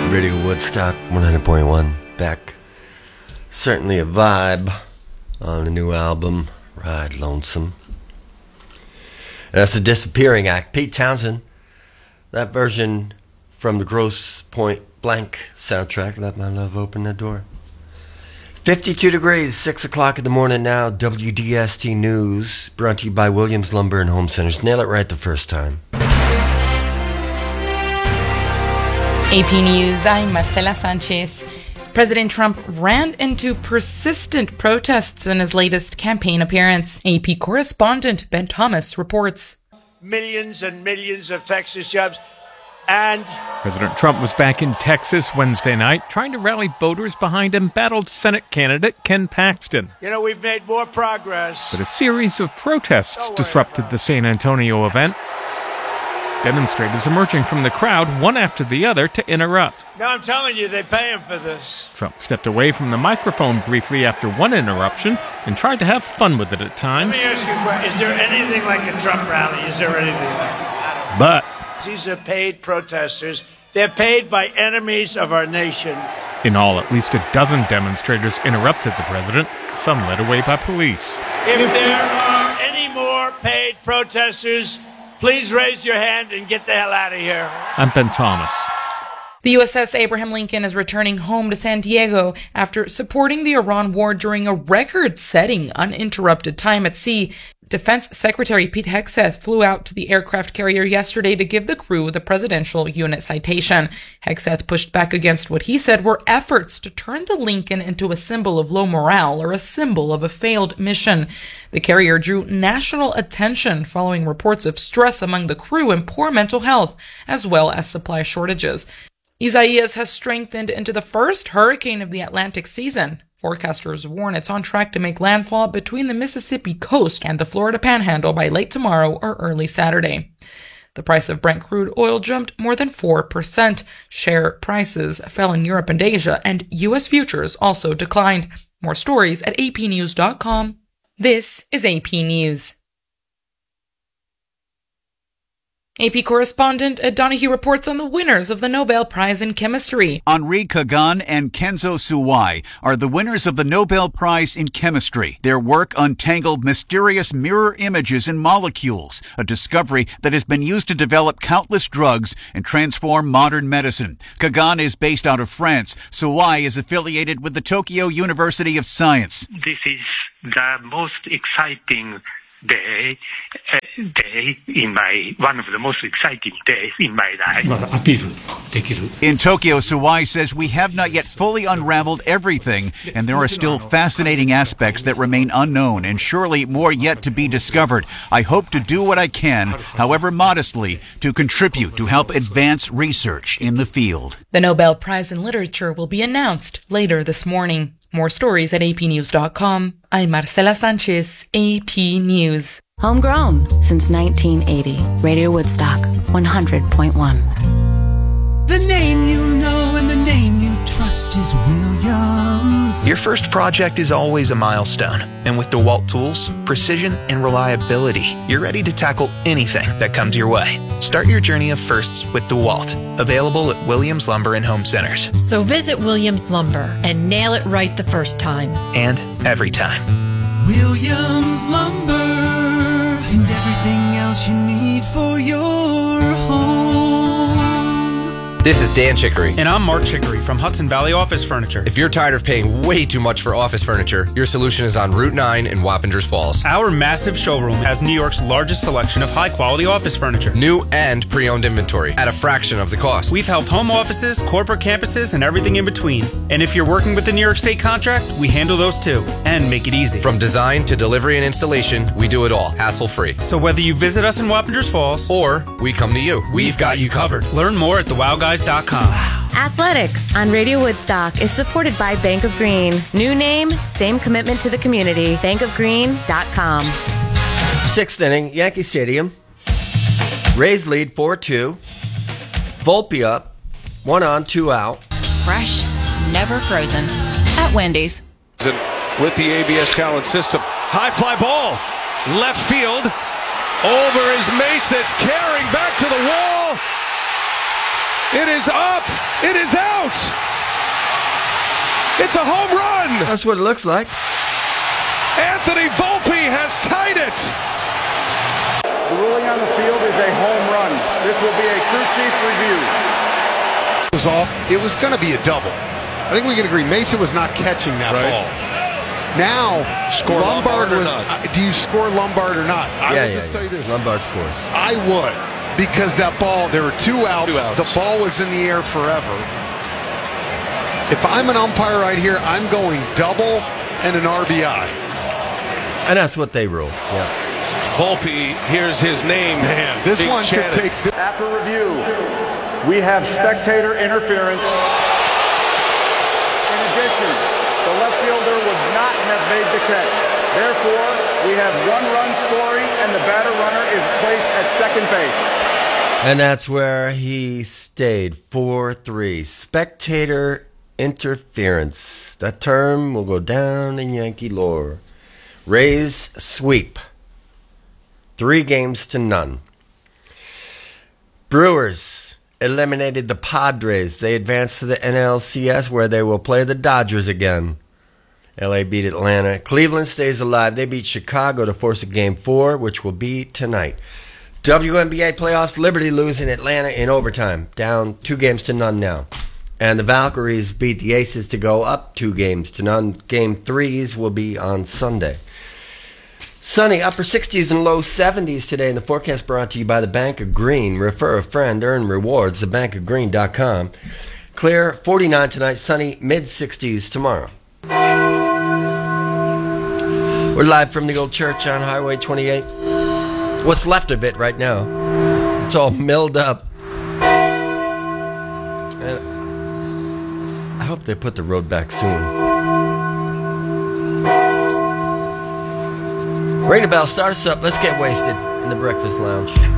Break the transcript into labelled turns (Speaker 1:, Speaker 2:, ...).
Speaker 1: Radio Woodstock 100.1 back. Certainly a vibe on the new album, Ride Lonesome. And that's the Disappearing Act. Pete Townsend, that version from the Grosse Point Blank soundtrack, Let My Love Open the Door. 52 degrees, 6 o'clock in the morning now. WDST News, brought to you by Williams Lumber and Home Centers. Nail it right the first time.
Speaker 2: AP News, I'm Marcela Sanchez. President Trump ran into persistent protests in his latest campaign appearance. AP correspondent Ben Thomas reports.
Speaker 3: Millions and millions of Texas jobs. And
Speaker 4: President Trump was back in Texas Wednesday night trying to rally voters behind embattled Senate candidate Ken Paxton.
Speaker 3: You know, we've made more progress.
Speaker 4: But a series of protests disrupted the San Antonio event. Demonstrators emerging from the crowd, one after the other, to interrupt.
Speaker 3: No, I'm telling you, they pay him for this.
Speaker 4: Trump stepped away from the microphone briefly after one interruption and tried to have fun with it at times.
Speaker 3: Let me ask you a question. Is there anything like a Trump rally? Is there anything like it?
Speaker 4: But
Speaker 3: these are paid protesters. They're paid by enemies of our nation.
Speaker 4: In all, at least a dozen demonstrators interrupted the president, some led away by police.
Speaker 3: If there are any more paid protesters, please raise your hand and get the hell out of here.
Speaker 4: I'm Ben Thomas.
Speaker 2: The USS Abraham Lincoln is returning home to San Diego after supporting the Iran war during a record-setting uninterrupted time at sea. Defense Secretary Pete Hegseth flew out to the aircraft carrier yesterday to give the crew the Presidential Unit Citation. Hegseth pushed back against what he said were efforts to turn the Lincoln into a symbol of low morale or a symbol of a failed mission. The carrier drew national attention following reports of stress among the crew and poor mental health, as well as supply shortages. Isaias has strengthened into the first hurricane of the Atlantic season. Forecasters warn it's on track to make landfall between the Mississippi coast and the Florida Panhandle by late tomorrow or early Saturday. The price of Brent crude oil jumped more than 4%. Share prices fell in Europe and Asia, and U.S. futures also declined. More stories at apnews.com. This is AP News. AP correspondent Ed Donahue reports on the winners of the Nobel Prize in Chemistry.
Speaker 5: Henri Kagan and Kenzo Suwai are the winners of the Nobel Prize in Chemistry. Their work untangled mysterious mirror images in molecules, a discovery that has been used to develop countless drugs and transform modern medicine. Kagan is based out of France. Suwai is affiliated with the Tokyo University of Science.
Speaker 6: This is the most exciting day in one of the most exciting days in my life.
Speaker 5: In Tokyo, Suwai says we have not yet fully unraveled everything, and there are still fascinating aspects that remain unknown and surely more yet to be discovered. I hope to do what I can, however modestly, to contribute to help advance research in the field.
Speaker 2: The Nobel Prize in Literature will be announced later this morning. More stories at apnews.com. I'm Marcela Sanchez, AP News.
Speaker 7: Homegrown since 1980. Radio Woodstock 100.1.
Speaker 8: The name you know and the name you trust is Williams.
Speaker 9: Your first project is always a milestone. And with DeWalt tools, precision, and reliability, you're ready to tackle anything that comes your way. Start your journey of firsts with DeWalt. Available at Williams Lumber and Home Centers.
Speaker 10: So visit Williams Lumber and nail it right the first time.
Speaker 9: And every time.
Speaker 8: Williams Lumber and everything else you need for your home.
Speaker 11: This is Dan Chicory.
Speaker 12: And I'm Mark Chicory from Hudson Valley Office Furniture.
Speaker 11: If you're tired of paying way too much for office furniture, your solution is on Route 9 in Wappingers Falls.
Speaker 12: Our massive showroom has New York's largest selection of high-quality office furniture.
Speaker 11: New and pre-owned inventory at a fraction of the cost.
Speaker 12: We've helped home offices, corporate campuses, and everything in between. And if you're working with the New York State contract, we handle those too and make it easy.
Speaker 11: From design to delivery and installation, we do it all, hassle-free.
Speaker 12: So whether you visit us in Wappingers Falls
Speaker 11: or we come to you, we've got you covered.
Speaker 12: Learn more at thewowguys.com.
Speaker 7: Athletics on Radio Woodstock is supported by Bank of Green. New name, same commitment to the community. bankofgreen.com.
Speaker 1: Sixth inning, Yankee Stadium. Rays lead 4-2. Volpe up. 1 on, 2 out.
Speaker 13: Fresh, never frozen. At Wendy's.
Speaker 14: With the ABS talent system. High fly ball. Left field. Over is Mace. It's carrying back to the wall. It is up. It is out. It's a home run.
Speaker 1: That's what it looks like.
Speaker 14: Anthony Volpe has tied it.
Speaker 15: The ruling on the field is a home run. This will be a crew chief review.
Speaker 16: Was off. It was going to be a double. I think we can agree Mason was not catching that ball. Now,
Speaker 14: score Lombard was.
Speaker 16: Do you score Lombard or not? I will just tell you this.
Speaker 1: Lombard scores.
Speaker 16: I would, because that ball, there were two outs. The ball was in the air forever. If I'm an umpire right here, I'm going double and an RBI.
Speaker 1: And that's what they ruled. Yeah.
Speaker 14: Volpe, here's his name.
Speaker 16: Man, this one could take.
Speaker 15: After review, we have spectator interference. In addition, the left fielder would not have made the catch. Therefore, we have one-run scoring, and the batter runner is placed at second base.
Speaker 1: And that's where he stayed. 4-3. Spectator interference. That term will go down in Yankee lore. Rays sweep. 3-0. Brewers eliminated the Padres. They advanced to the NLCS, where they will play the Dodgers again. LA beat Atlanta. Cleveland stays alive. They beat Chicago to force a Game 4, which will be tonight. WNBA playoffs, Liberty losing Atlanta in overtime. Down 2-0 now. And the Valkyries beat the Aces to go up 2-0. Game 3s will be on Sunday. Sunny, upper 60s and low 70s today in the forecast, brought to you by the Bank of Green. Refer a friend, earn rewards, thebankofgreen.com. Clear, 49 tonight, sunny, mid-60s tomorrow. We're live from the old church on Highway 28. What's left of it right now. It's all milled up. And I hope they put the road back soon. Ring the bell, start us up. Let's get wasted in the Breakfast Lounge.